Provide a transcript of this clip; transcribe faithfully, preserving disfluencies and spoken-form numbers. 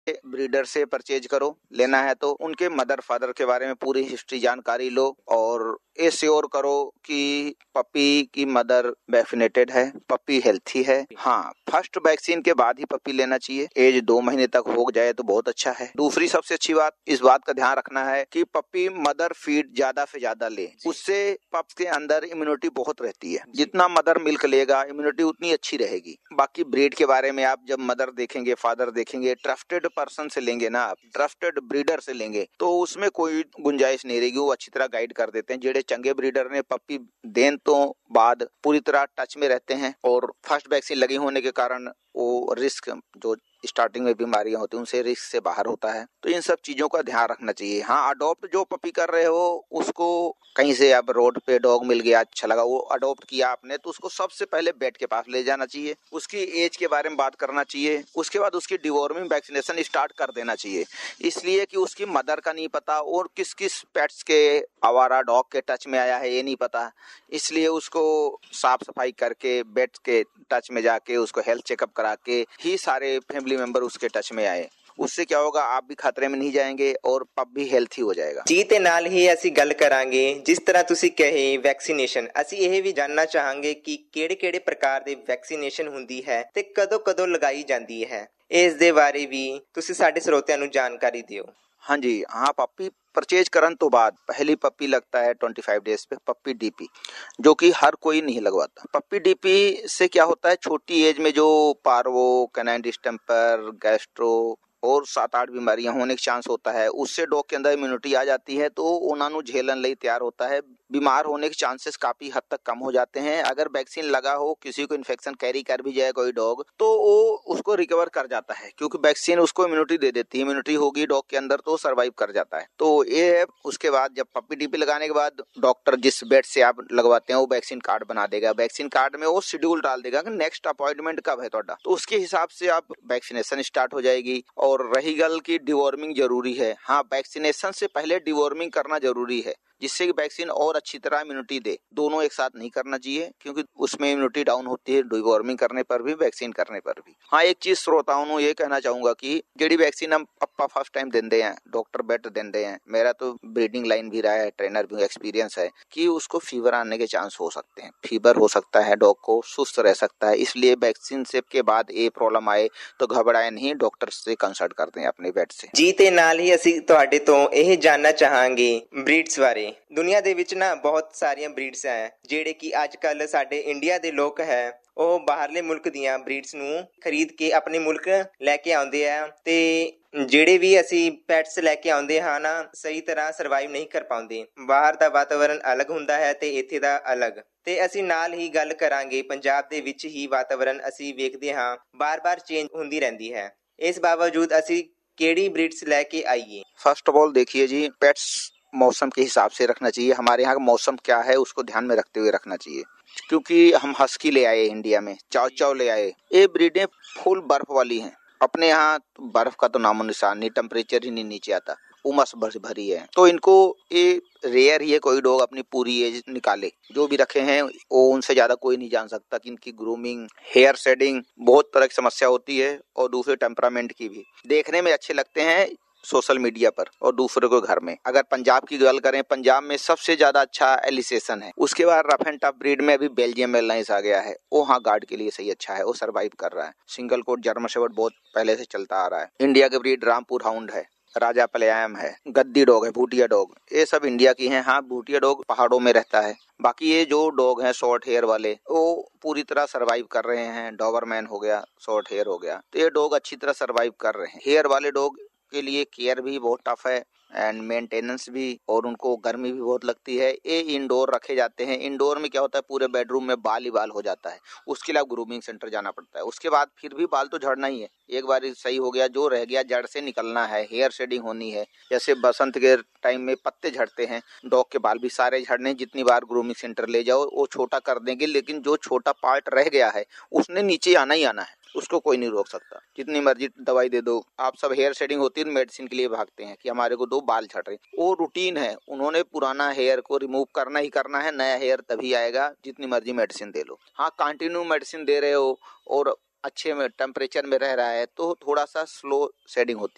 Breeder से purchase करो, लेना है तो उनके मदर फादर के बारे में पूरी हिस्ट्री जानकारी लो और ये श्योर करो कि पपी की मदर वैक्सीनेटेड है, पपी हेल्थी है। हाँ, फर्स्ट वैक्सीन के बाद ही पपी लेना चाहिए। एज दो महीने तक हो जाए तो बहुत अच्छा है। दूसरी सबसे अच्छी बात, इस बात का ध्यान रखना है कि पपी मदर फीड ज्यादा से ज्यादा ले, उससे पप्स के अंदर इम्यूनिटी बहुत रहती है। जितना मदर मिल्क लेगा इम्यूनिटी उतनी अच्छी रहेगी। बाकी ब्रीड के बारे में आप जब मदर देखेंगे, फादर देखेंगे, ट्रस्टेड पर्सन से लेंगे ना, आप ट्रस्टेड ब्रीडर से लेंगे तो उसमें कोई गुंजाइश नहीं रहेगी। वो अच्छी तरह गाइड कर देते हैं। जेडे चंगे ब्रीडर ने पप्पी देन तो बाद पूरी तरह टच में रहते हैं और फर्स्ट वैक्सीन लगी होने के कारण वो रिस्क जो स्टार्टिंग में बीमारियां होती हैं उनसे रिस्क से बाहर होता है। तो इन सब चीजों का ध्यान रखना चाहिए। हाँ, अडॉप्ट जो पपी कर रहे हो उसको कहीं से अब रोड पे डॉग मिल गया, अच्छा लगा, वो अडॉप्ट किया आपने, तो उसको सबसे पहले वेट के पास ले जाना चाहिए। उसकी एज के बारे में बात करना चाहिए। उसके बाद उसकी डिवॉर्मिंग वैक्सीनेशन स्टार्ट कर देना चाहिए, इसलिए कि उसकी मदर का नहीं पता और किस किस पेट्स के आवारा डॉग के टच में आया है ये नहीं पता। इसलिए उसको साफ सफाई करके वेट के टच में जाके उसको हेल्थ चेकअप करा के ही सारे फैमिली मेंबर उसके टच में आए। उससे क्या होगा, आप भी खतरे में नहीं जाएंगे और पप भी हेल्थी ਹੋ ਜਾਏਗਾ। ਜੀ ਤੇ ਨਾਲ ਹੀ ਅਸੀਂ ਗੱਲ ਕਰਾਂਗੇ, ਜਿਸ ਤਰ੍ਹਾਂ ਤੁਸੀਂ ਕਹੇ ਵੈਕਸੀਨੇਸ਼ਨ, ਅਸੀਂ ਇਹ ਵੀ ਜਾਨਣਾ ਚਾਹਾਂਗੇ ਕਿ ਕਿਹੜੇ-ਕਿਹੜੇ ਪ੍ਰਕਾਰ ਦੀ ਵੈਕਸੀਨੇਸ਼ਨ ਹੁੰਦੀ ਹੈ ਤੇ ਕਦੋਂ-ਕਦੋਂ ਲਗਾਈ ਜਾਂਦੀ ਹੈ। ਇਸ ਦੇ ਬਾਰੇ ਵੀ ਤੁਸੀਂ ਸਾਡੇ ਸਰੋਤਿਆਂ ਨੂੰ ਜਾਣਕਾਰੀ ਦਿਓ। हाँ जी, हाँ, पप्पी परचेज करने तो बाद पहली पप्पी लगता है पच्चीस डेज पे पप्पी डीपी, जो कि हर कोई नहीं लगवाता। पप्पी डीपी से क्या होता है, छोटी एज में जो पार्वो, कैनाइन डिस्टेंपर, गैस्ट्रो और सात आठ बीमारियां होने का चांस होता है, उससे डॉग के अंदर इम्यूनिटी आ जाती है तो उन्होंने झेलन ਲਈ तैयार होता है। बीमार होने के चांसेस काफी हद तक कम हो जाते हैं। अगर वैक्सीन लगा हो, किसी को इन्फेक्शन कैरी कर भी जाए कोई डॉग, तो वो उसको रिकवर कर जाता है क्योंकि वैक्सीन उसको इम्यूनिटी दे देती है। इम्यूनिटी होगी डॉग के अंदर तो सर्वाइव कर जाता है। तो ये है। उसके बाद जब पप्पी डीपी लगाने के बाद डॉक्टर जिस बेड से आप लगवाते हैं वो वैक्सीन कार्ड बना देगा। वैक्सीन कार्ड में वो शेड्यूल डाल देगा कि नेक्स्ट अपॉइंटमेंट कब है ਤੁਹਾਡਾ, तो उसके हिसाब से आप वैक्सीनेशन स्टार्ट हो जाएगी। और रही गल की डिवॉर्मिंग जरूरी है, हाँ, वैक्सीनेशन से पहले डिवॉर्मिंग करना जरूरी है जिससे कि वैक्सीन और अच्छी तरह इम्यूनिटी दे। दोनों एक साथ नहीं करना चाहिए क्योंकि उसमें इम्यूनिटी डाउन होती है डिवॉर्मिंग करने पर भी, वैक्सीन करने पर भी। हाँ, एक चीज श्रोताओं को ये कहना चाहूंगा कि जेडी वैक्सीन हम पप्पा फर्स्ट टाइम देंदे हैं, डॉक्टर बेट देंदे हैं, मेरा तो ब्रीडिंग लाइन भी रहा है, ट्रेनर भी एक्सपीरियंस है कि उसको फीवर आने के चांस हो सकते हैं। फीवर हो सकता है, डॉग को सुस्त रह सकता है, इसलिए वैक्सीन से के बाद ये प्रॉब्लम आए तो घबराए नहीं, डॉक्टर से कंसल्ट करते हैं अपने वेट से। ਜੀ ਤੇ ਨਾਲ ਹੀ ਅਸੀਂ ਤੁਹਾਡੇ ਤੋਂ ਇਹ ਜਾਨਣਾ ਚਾਹਾਂਗੇ ਬਰੀਡਸ ਬਾਰੇ। ਦੁਨੀਆ ਦੇ ਵਿੱਚ ਨਾ ਬਹੁਤ ਸਾਰੀਆਂ ਬਰੀਡਸ ਹੈ ਜਿਹੜੇ ਕਿ ਅੱਜ ਕੱਲ ਸਾਡੇ ਇੰਡੀਆ ਦੇ ਲੋਕ ਹੈ ਉਹ ਬਾਹਰਲੇ ਮੁਲਕ ਦੀਆਂ ਬਰੀਡਸ ਨੂੰ ਖਰੀਦ ਕੇ ਆਪਣੇ ਮੁਲਕ ਲੈ ਕੇ ਆਉਂਦੇ ਆ ਤੇ ਜਿਹੜੇ ਵੀ ਅਸੀਂ ਪੈਟਸ ਲੈ ਕੇ ਆਉਂਦੇ ਹਾਂ ਨਾ ਸਹੀ ਤਰ੍ਹਾਂ ਸਰਵਾਈਵ ਨਹੀਂ ਕਰ ਪਾਉਂਦੇ। ਬਾਹਰ ਦਾ ਵਾਤਾਵਰਨ ਅਲੱਗ ਹੁੰਦਾ ਹੈ ਤੇ ਇੱਥੇ ਦਾ ਅਲੱਗ। ਤੇ ਅਸੀਂ ਨਾਲ ਹੀ ਗੱਲ ਕਰਾਂਗੇ ਪੰਜਾਬ ਦੇ ਵਿੱਚ ਹੀ ਵਾਤਾਵਰਨ ਅਸੀਂ ਵੇਖਦੇ ਹਾਂ ਬਾਰ-ਬਾਰ ਚੇਂਜ ਹੁੰਦੀ ਰਹਿੰਦੀ ਹੈ। इस बावजूद असी केड़ी ब्रीड्स लेके आइए। फर्स्ट ऑफ ऑल देखिए जी, पेट्स मौसम के हिसाब से रखना चाहिए। हमारे यहाँ का मौसम क्या है उसको ध्यान में रखते हुए रखना चाहिए। क्योंकि हम हस्की ले आए इंडिया में, चाव चाव ले आए, ये ब्रीडें फुल बर्फ वाली हैं। अपने यहाँ बर्फ का तो नामो निशान नहीं, टेम्परेचर ही नहीं नीचे आता, उमस भरी है। तो इनको ये रेयर ही है कोई डॉग अपनी पूरी एज निकाले। जो भी रखे हैं वो उनसे ज्यादा कोई नहीं जान सकता कि इनकी ग्रूमिंग, हेयर शेडिंग बहुत तरह की समस्या होती है और दूसरे टेम्परामेंट की भी। देखने में अच्छे लगते हैं सोशल मीडिया पर और दूसरे को घर में। अगर पंजाब की गल करें, पंजाब में सबसे ज्यादा अच्छा एलिसेशन है। उसके बाद रफ एंड टफ ब्रीड में अभी बेल्जियम एयरलाइंस आ गया है, वो हाँ गार्ड के लिए सही अच्छा है, वो सर्वाइव कर रहा है। सिंगल कोट जर्मन शेफर्ड बहुत पहले से चलता आ रहा है। इंडिया के ब्रीड रामपुर हाउंड है, राजा पलयाम है, गद्दी डॉग है, भूटिया डॉग, ये सब इंडिया की हैं। हाँ, भूटिया डॉग पहाड़ों में रहता है। बाकी ये जो डॉग हैं शॉर्ट हेयर वाले वो पूरी तरह सरवाइव कर रहे हैं। डॉबरमैन हो गया, शॉर्ट हेयर हो गया, तो ये डॉग अच्छी तरह सरवाइव कर रहे हैं। हेयर वाले डॉग के लिए केयर भी बहुत टफ है एंड मेंटेनेंस भी, और उनको गर्मी भी बहुत लगती है। ये इंडोर रखे जाते हैं। इंडोर में क्या होता है, पूरे बेडरूम में बाल ही बाल हो जाता है, उसके लिए ग्रूमिंग सेंटर जाना पड़ता है। उसके बाद फिर भी बाल तो झड़ना ही है, एक बार सही हो गया, जो रह गया जड़ से निकलना है, हेयर शेडिंग होनी है। जैसे बसंत के टाइम में पत्ते झड़ते हैं, डॉग के बाल भी सारे झड़ने, जितनी बार ग्रूमिंग सेंटर ले जाओ वो छोटा कर देंगे, लेकिन जो छोटा पार्ट रह गया है उसने नीचे आना ही आना है, उसको कोई नहीं रोक सकता। जितनी मर्जी दवाई दे दो आप, सब हेयर शेडिंग होती है मेडिसिन के लिए भागते हैं कि हमारे को दो बाल झड़ रहे, वो रूटीन है। उन्होंने पुराना हेयर को रिमूव करना ही करना है, नया हेयर तभी आएगा जितनी मर्जी मेडिसिन दे लो। हाँ, कंटिन्यू मेडिसिन दे रहे हो और अच्छे में टेम्परेचर में रह रहा है तो थोड़ा सा स्लो शेडिंग होती है।